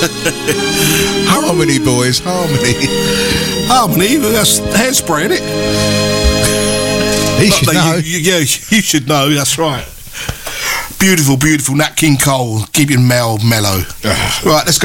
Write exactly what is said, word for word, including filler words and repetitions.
Harmony, boys, harmony. Harmony, that's Hairspray, isn't it? He should Not know. that you- you- yeah, you should know, that's right. Beautiful, beautiful Nat King Cole, keeping Mel mellow. Right, let's go.